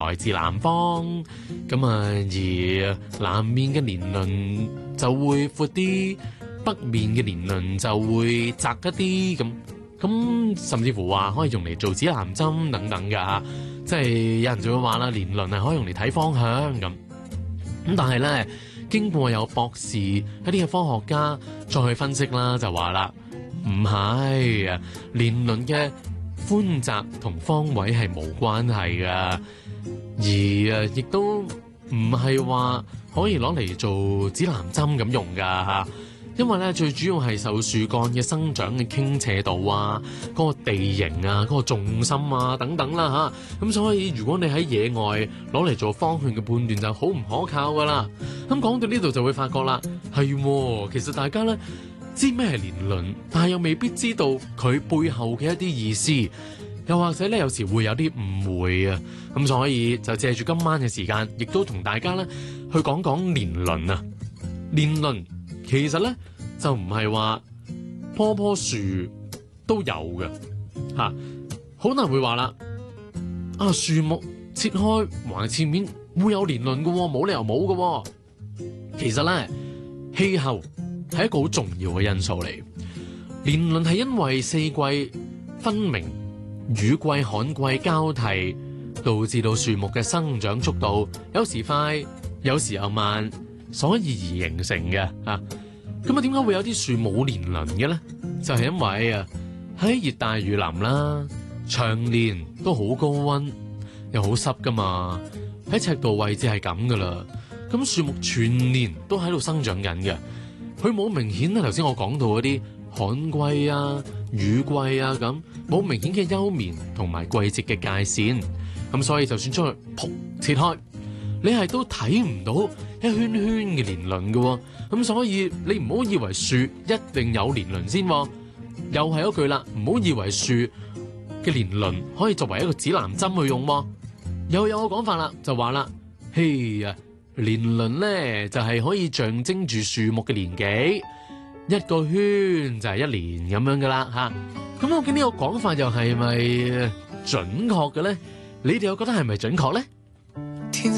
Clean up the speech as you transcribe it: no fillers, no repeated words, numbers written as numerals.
來自南方，咁而南面嘅年輪就會闊啲，北面嘅年輪就會窄一啲咁甚至乎話可以用嚟做指南針等等㗎，即係有人就會話啦，年輪係可以用嚟睇方向咁但係咧，經過有博士一啲嘅科學家再去分析啦，就話啦，唔係啊，年輪嘅寬窄同方位係冇關係㗎，而亦都唔係話可以攞嚟做指南針咁用㗎嚇。因為咧，最主要係受樹幹嘅生長嘅傾斜度啊，嗰個地形啊，嗰個重心啊等等啦嚇。咁所以如果你喺野外攞嚟做方向嘅判斷就好唔可靠噶啦。咁講到呢度就會發覺啦，係其實大家咧知咩係年輪，但係又未必知道佢背後嘅一啲意思，又或者咧有時會有啲誤會啊。咁所以就借住今晚嘅時間，亦都同大家咧去講講年輪啊。年輪其實咧就唔係話棵樹都有嘅嚇，好多人會話啦，樹木切開橫切面會有年輪嘅喎，冇理由冇嘅喎。其實咧氣候係一個好重要嘅因素嚟，年輪係因為四季分明、雨季旱季交替，導致到樹木嘅生長速度有時快，有時又慢，所以而形成嘅嚇。咁點解會有啲樹冇年輪嘅咧？就係因為喺熱帶雨林啦，長年都好高溫又好濕噶嘛，喺赤道位置係咁噶啦。咁樹木全年都喺度生長緊嘅，佢冇明顯咧頭先我講到嗰啲旱季啊、雨季啊咁，冇明顯嘅休眠同埋季節嘅界線。咁所以就算將佢噗切開，你係都睇唔到一圈圈嘅年輪嘅。咁所以你唔好以為樹一定有年輪先，又係嗰句啦，唔好以為樹嘅年輪可以作為一個指南針去用。又有個講法啦，就話啦，嘿呀，年輪咧就係可以象徵住樹木嘅年紀，一個圈就係一年咁樣噶啦吓。咁究竟呢個講法又係咪準確嘅咧？你哋又覺得係咪準確咧？